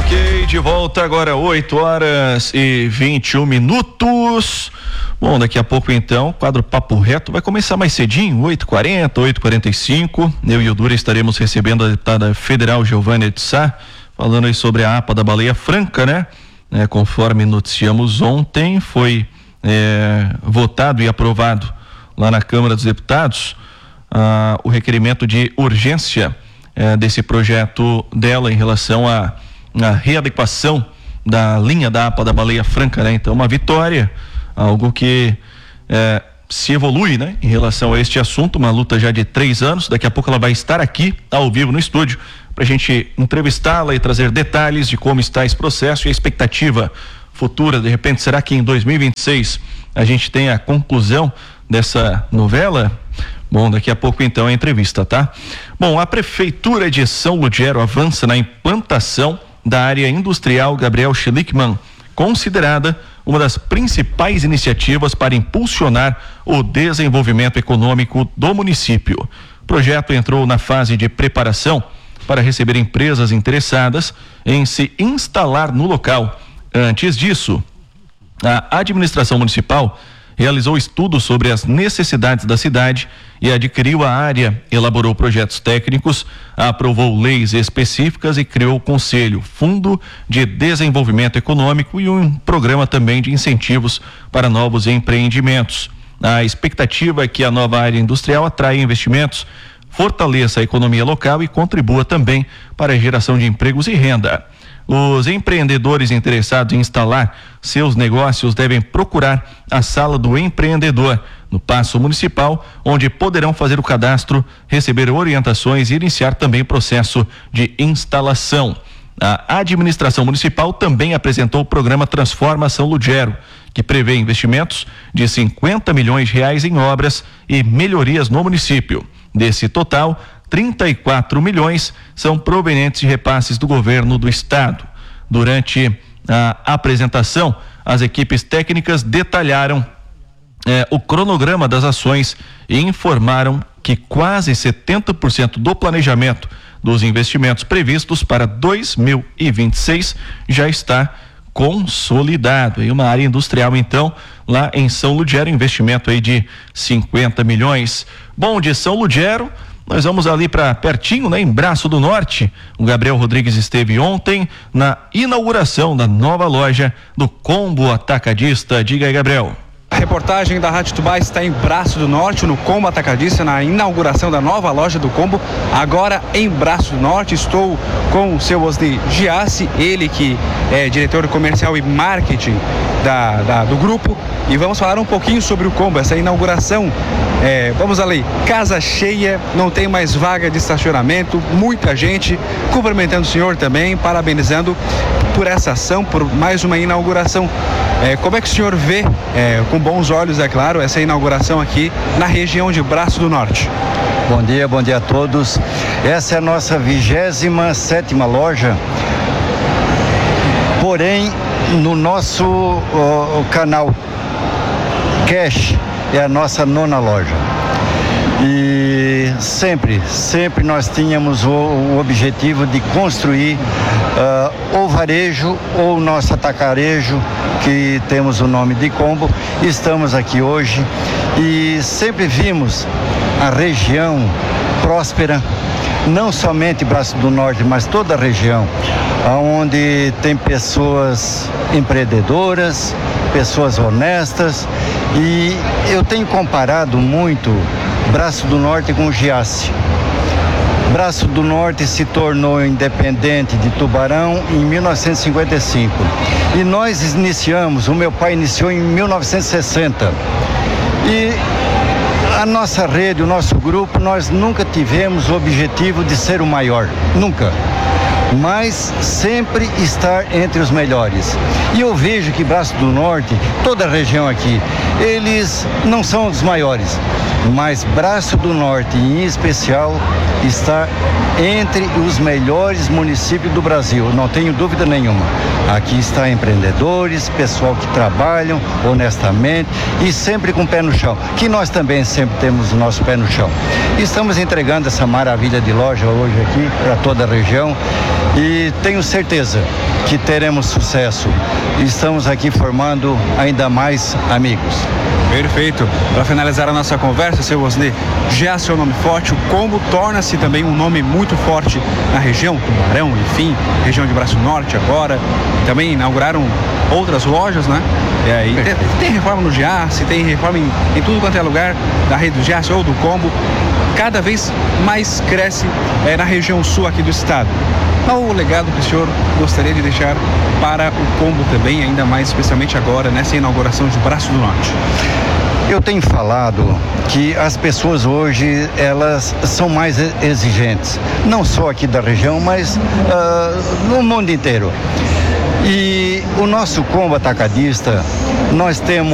Ok, de volta agora 8h21. Bom, daqui a pouco então, quadro Papo Reto vai começar mais cedinho, 8h40, 8h45. Eu e o Dura estaremos recebendo a deputada federal Giovânia de Sá, falando aí sobre a APA da Baleia Franca, né? Conforme noticiamos ontem, foi votado e aprovado lá na Câmara dos Deputados o requerimento de urgência desse projeto dela em relação à readequação da linha da APA da Baleia Franca, né? Então, uma vitória, algo que se evolui, né? Em relação a este assunto, uma luta já de 3 anos. Daqui a pouco ela vai estar aqui, ao vivo no estúdio, para a gente entrevistá-la e trazer detalhes de como está esse processo e a expectativa futura. De repente, será que em 2026 a gente tem a conclusão dessa novela? Bom, daqui a pouco então a entrevista, tá? Bom, a Prefeitura de São Ludgero avança na implantação da área industrial Gabriel Schlickmann, considerada uma das principais iniciativas para impulsionar o desenvolvimento econômico do município. O projeto entrou na fase de preparação para receber empresas interessadas em se instalar no local. Antes disso, a administração municipal realizou estudos sobre as necessidades da cidade e adquiriu a área, elaborou projetos técnicos, aprovou leis específicas e criou o Conselho, Fundo de Desenvolvimento Econômico e um programa também de incentivos para novos empreendimentos. A expectativa é que a nova área industrial atraia investimentos, fortaleça a economia local e contribua também para a geração de empregos e renda. Os empreendedores interessados em instalar seus negócios devem procurar a Sala do Empreendedor, no Paço Municipal, onde poderão fazer o cadastro, receber orientações e iniciar também o processo de instalação. A administração municipal também apresentou o programa Transforma São Ludgero, que prevê investimentos de R$50 milhões em obras e melhorias no município. Desse total, 34 milhões são provenientes de repasses do governo do estado. Durante a apresentação, as equipes técnicas detalharam o cronograma das ações e informaram que quase 70% do planejamento dos investimentos previstos para 2026 já está consolidado. E uma área industrial, então, lá em São Ludgero, investimento aí de 50 milhões. Bom, de São Ludgero, nós vamos ali para pertinho, né? Em Braço do Norte. O Gabriel Rodrigues esteve ontem na inauguração da nova loja do Combo Atacadista. Diga aí, Gabriel. A reportagem da Rádio Tubá está em Braço do Norte, no Combo Atacadista, na inauguração da nova loja do Combo, agora em Braço do Norte. Estou com o seu Osni Giassi, ele que é diretor comercial e marketing do grupo, e vamos falar um pouquinho sobre o Combo, essa inauguração. Vamos ali, casa cheia, não tem mais vaga de estacionamento, muita gente cumprimentando o senhor também, parabenizando por essa ação, por mais uma inauguração. Como é que o senhor vê, com bons olhos, é claro, essa inauguração aqui na região de Braço do Norte? Bom dia a todos. Essa é a nossa 27ª loja, porém no nosso canal Cash é a nossa 9ª loja. E sempre nós tínhamos o objetivo de construir ou varejo ou nosso atacarejo, que temos o nome de Combo. Estamos aqui hoje e sempre vimos a região próspera, não somente Braço do Norte, mas toda a região, onde tem pessoas empreendedoras, pessoas honestas, e eu tenho comparado muito Braço do Norte com Giassi. Braço do Norte se tornou independente de Tubarão em 1955 e nós iniciamos, o meu pai iniciou em 1960, e a nossa rede, o nosso grupo, nós nunca tivemos o objetivo de ser o maior, nunca, mas sempre estar entre os melhores. E eu vejo que Braço do Norte, toda a região aqui, eles não são os maiores, mas Braço do Norte em especial está entre os melhores municípios do Brasil, não tenho dúvida nenhuma. Aqui está empreendedores, pessoal que trabalham honestamente e sempre com o pé no chão, que nós também sempre temos o nosso pé no chão. Estamos entregando essa maravilha de loja hoje aqui para toda a região e tenho certeza que teremos sucesso. Estamos aqui formando ainda mais amigos. Perfeito. Para finalizar a nossa conversa, seu Osni, já seu nome forte, o Combo torna-se também um nome muito forte na região, Tubarão, enfim, região de Braço Norte agora. Também inauguraram outras lojas, né? E aí tem reforma no Giasse, tem reforma em tudo quanto é lugar da rede do Giasse ou do Combo. Cada vez mais cresce na região sul aqui do estado. Qual o legado que o senhor gostaria de deixar para o Combo também, ainda mais especialmente agora, nessa inauguração de Braço do Norte? Eu tenho falado que as pessoas hoje, elas são mais exigentes, não só aqui da região, mas no mundo inteiro. E o nosso Combo Atacadista, nós temos